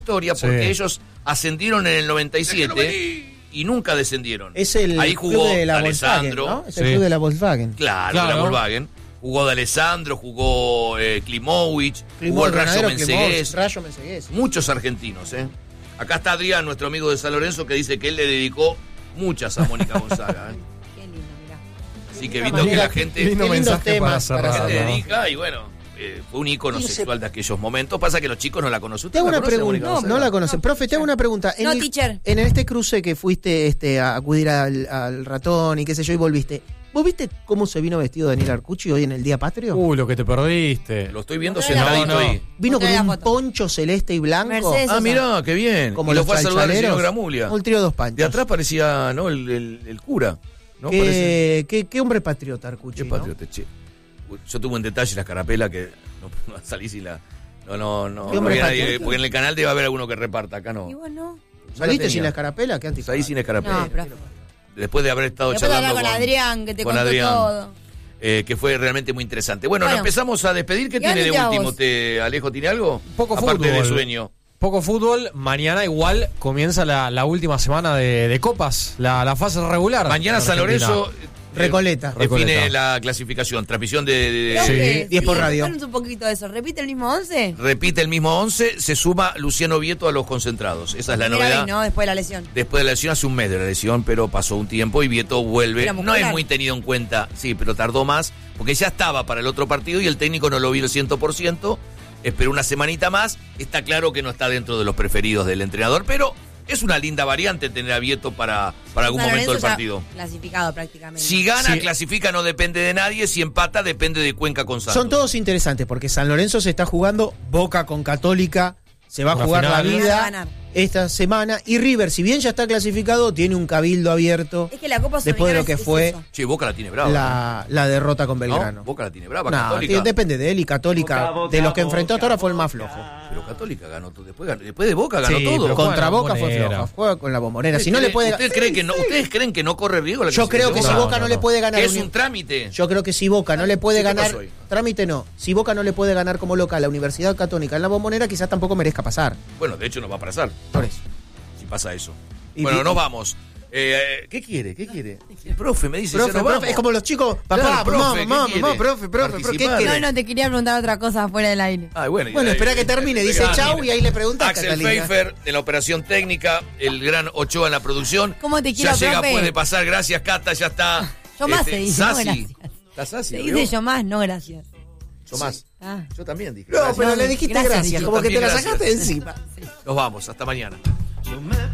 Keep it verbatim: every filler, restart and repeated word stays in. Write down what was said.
historia porque sí. ellos ascendieron en el noventa y siete y nunca descendieron. Es el Ahí jugó club de la Alessandro. Volkswagen, ¿no? Es el sí. club de la Volkswagen. Claro, claro. de la Volkswagen. Jugó de Alessandro, jugó eh, Klimovich, Klimovic, jugó el Rayo Mensegués. Rayo Mensegués. Muchos argentinos, ¿eh? Acá está Adrián, nuestro amigo de San Lorenzo, que dice que él le dedicó muchas a Mónica Gonzaga. ¿eh? Qué lindo, mirá. Así que viendo que la gente lindo mensaje para cerrar, se ¿no? dedica y bueno, eh, fue un ícono Y sexual se... de aquellos momentos. Pasa que los chicos no la conocen. Te hago ¿La una conoce, pregunta. No, no la conocen. No, Profe, te hago una pregunta. En no, el, teacher. En este cruce que fuiste este, a acudir al, al ratón y qué sé yo y volviste, ¿vos viste cómo se vino vestido Daniel Arcucci hoy en el Día Patrio? Uy, lo que te perdiste. Lo estoy viendo No, sentadito no, no. ahí. Vino con un foto. poncho celeste y blanco. Mercedes. Ah, Sosa. mirá, qué bien. Como y lo los fue a saludar el señor falchaleros. Gramulia. Un trío dos panchos. De atrás parecía, ¿no? El, el, el cura. ¿no? ¿Qué, Parece... qué, qué hombre patriota Arcucci, Qué ¿no? patriota, che. Yo tuve un detalle en la escarapela que no, no salí sin la... No, no, no. ¿Qué hombre no había nadie, patriota? porque en el canal debe haber alguno que reparta, acá no. Y bueno. ¿Saliste No sin la escarapela? ¿Qué antifaz? Salí sin escarapela. No, pero... Después de haber estado Después de charlando hablar con, con Adrián, que te con contó Adrián, todo. Eh, que fue realmente muy interesante. Bueno, Bueno. nos empezamos a despedir. ¿Qué ¿Y tiene de dónde te último? vamos? ¿Te, Alejo, tiene algo? Poco Aparte fútbol. de sueño. Poco fútbol. Mañana igual comienza la, la última semana de, de copas, la, la fase regular. Mañana en San Argentina. Lorenzo... Recoleta. Define Recoleta. la clasificación. Transmisión de... de- de- Creo Sí. que diez por radio. Contanos un poquito de eso. ¿Repite el mismo once? Repite el mismo once. Se suma Luciano Vieto a los concentrados. Esa es la Primera novedad. vez, ¿no? Después de la lesión. Después de la lesión, hace un mes de la lesión, pero pasó un tiempo y Vieto vuelve. Era No muscular. es muy tenido en cuenta, sí, pero tardó más, porque ya estaba para el otro partido y el técnico no lo vio el cien por ciento. Esperó una semanita más. Está claro que no está dentro de los preferidos del entrenador, pero es una linda variante tener a Vieto para, para algún San momento del Lorenzo ya partido. Clasificado prácticamente. Si gana, Sí. clasifica, no depende de nadie. Si empata, depende de Cuenca con Santos. Son todos interesantes porque San Lorenzo se está jugando, Boca con Católica, se va a Una jugar final. la Van a vida ganar. esta semana. Y River, si bien ya está clasificado, tiene un cabildo abierto Es que la Copa después de lo que Sudamericana es- fue es eso. Che, Boca la tiene brava. la, la derrota con ¿no? Belgrano. Boca la tiene brava, No, Católica. tío, depende de él y Católica, Boca, Boca, de los que Boca, enfrentó hasta ahora fue el Boca. más flojo. Pero Católica ganó todo. Después, ganó- después de Boca ganó Sí, todo. pero Contra juega la Boca fue Bombonera. floja, juega con la bombonera. Si ¿Ustedes no le creen- puede ¿Ustedes creen que no, ¿Ustedes creen que no corre riesgo la Yo creo que clasificación? si No, Boca no, no, le no. puede ganar Que a es Uni- un trámite. Yo creo que si Boca no le puede ¿Qué ganar, pasó ahí? trámite no. Si Boca no le puede ganar como local a la Universidad Católica en la bombonera, quizás tampoco merezca pasar. Bueno, de hecho no va a pasar Por eso. si pasa eso. Y- bueno, y- nos vamos. Eh, ¿Qué quiere? ¿Qué quiere? El profe me dice, Profe, ya nos profe, vamos. es como los chicos, papá, Claro, profe, mamá, ¿qué mamá, quiere? mamá, profe, profe, profe, ¿qué Participar. quiere? No, no, te quería preguntar otra cosa fuera del aire. Ah, bueno, Bueno, y- espera que termine, dice Ah, chau mira. y ahí le preguntas a Axel Catalina. Pfeiffer de la operación técnica, el gran Ochoa en la producción. ¿Cómo te quiero, Ya llega, profe? puede pasar, gracias Cata, ya está. Yo más Este, se dice, no Sassi. gracias. ¿Está Sassi? Se ¿lo dice vio? yo más, no gracias. Yo más. Ah. Yo también dije. No, gracias. pero le dijiste Gracias, gracias, dije. como que te la También sacaste gracias. encima. Nos vamos, hasta mañana.